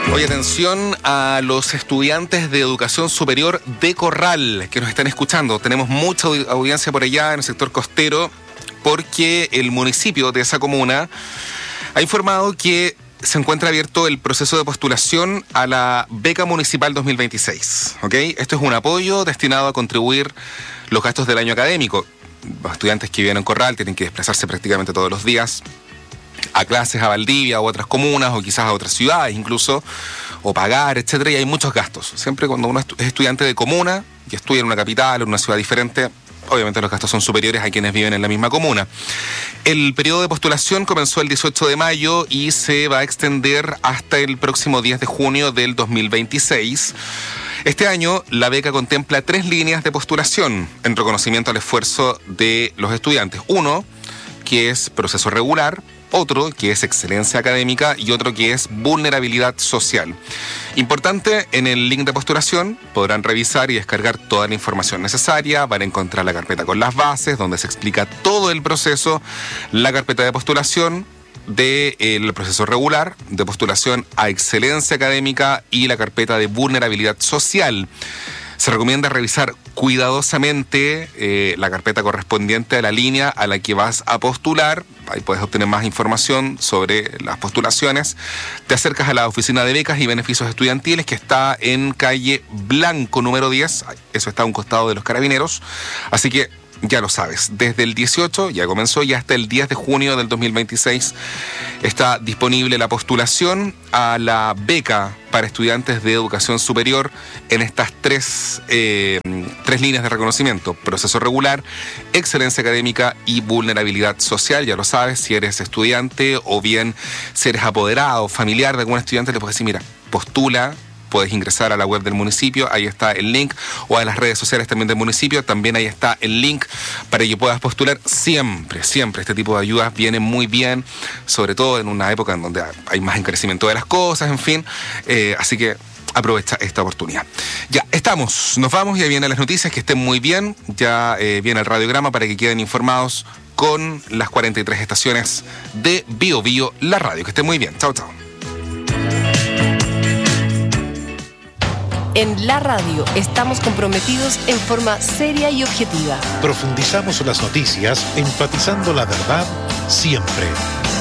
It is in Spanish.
Oye, atención a los estudiantes de educación superior de Corral que nos están escuchando. Tenemos mucha audiencia por allá en el sector costero porque el municipio de esa comuna ha informado que se encuentra abierto el proceso de postulación a la beca municipal 2026. ¿Ok? Esto es un apoyo destinado a contribuir los gastos del año académico. Los estudiantes que viven en Corral tienen que desplazarse prácticamente todos los días a clases a Valdivia o otras comunas o quizás a otras ciudades incluso, o pagar, etcétera, y hay muchos gastos. Siempre cuando uno es estudiante de comuna y estudia en una capital o en una ciudad diferente, obviamente los gastos son superiores a quienes viven en la misma comuna. El periodo de postulación comenzó el 18 de mayo y se va a extender hasta el próximo 10 de junio del 2026. Este año, la beca contempla 3 líneas de postulación en reconocimiento al esfuerzo de los estudiantes. Uno, que es proceso regular, otro que es excelencia académica y otro que es vulnerabilidad social. Importante, en el link de postulación podrán revisar y descargar toda la información necesaria. Van a encontrar la carpeta con las bases, donde se explica todo el proceso, la carpeta de postulación del proceso regular, de postulación a excelencia académica y la carpeta de vulnerabilidad social. Se recomienda revisar cuidadosamente la carpeta correspondiente a la línea a la que vas a postular. Ahí puedes obtener más información sobre las postulaciones. Te acercas a la oficina de becas y beneficios estudiantiles que está en calle Blanco número 10. Eso está a un costado de los Carabineros. Así que ya lo sabes, desde el 18 ya comenzó y hasta el 10 de junio del 2026 está disponible la postulación a la beca para estudiantes de educación superior en estas tres líneas de reconocimiento: proceso regular, excelencia académica y vulnerabilidad social. Ya lo sabes, si eres estudiante o bien si eres apoderado, familiar de algún estudiante, le puedes decir, mira, postula. Puedes ingresar a la web del municipio, ahí está el link, o a las redes sociales también del municipio, también ahí está el link para que puedas postular. Siempre este tipo de ayudas viene muy bien, sobre todo en una época en donde hay más encarecimiento de las cosas, en fin, así que aprovecha esta oportunidad. Ya, estamos, nos vamos, ya vienen las noticias, que estén muy bien, ya viene el radiograma para que queden informados con las 43 estaciones de Bio Bio, la radio. Que estén muy bien, chao, chao. En la radio estamos comprometidos en forma seria y objetiva. Profundizamos las noticias, enfatizando la verdad siempre.